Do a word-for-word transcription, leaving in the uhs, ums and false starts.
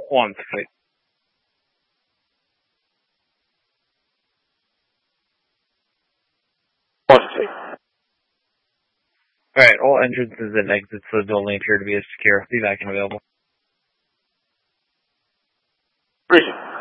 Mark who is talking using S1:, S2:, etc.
S1: One six.
S2: One six.
S1: Alright, all entrances and exits to the building appear to be secure. Be back and available.
S2: Appreciate it.